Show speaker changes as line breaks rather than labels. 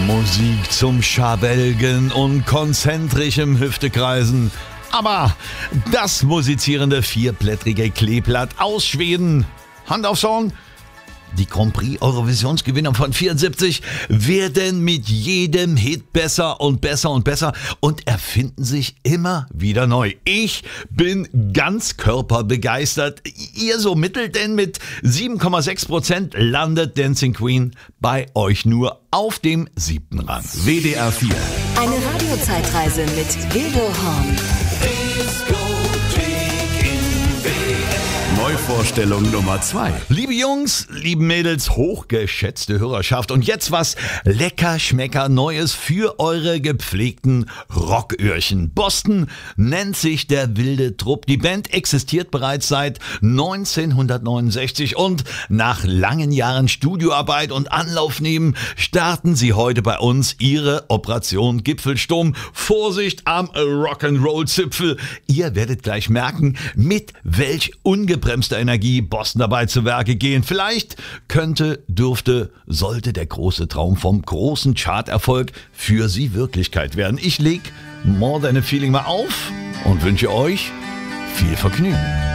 Musik zum Schabelgen und konzentrischem Hüftekreisen. Aber das musizierende vierblättrige Kleeblatt aus Schweden. Hand aufs Horn. Die Grand Prix Eurovisionsgewinner von 74 werden mit jedem Hit besser und besser und besser und erfinden sich immer wieder neu. Ich bin ganz körperbegeistert. Ihr so mittel, denn mit 7,6% landet Dancing Queen bei euch nur auf dem 7. Rang. WDR 4.
Eine Radiozeitreise mit Bildo Horn.
Neuvorstellung Nummer 2.
Liebe Jungs, liebe Mädels, hochgeschätzte Hörerschaft und jetzt was lecker schmecker Neues für eure gepflegten Rocköhrchen. Boston nennt sich der wilde Trupp. Die Band existiert bereits seit 1969 und nach langen Jahren Studioarbeit und Anlaufnehmen starten sie heute bei uns ihre Operation Gipfelsturm. Vorsicht am Rock'n'Roll-Zipfel. Ihr werdet gleich merken, mit welch ungebremster Energie Boston dabei zu Werke gehen. Vielleicht sollte der große Traum vom großen Charterfolg für sie Wirklichkeit werden. Ich leg More Than a Feeling mal auf und wünsche euch viel Vergnügen.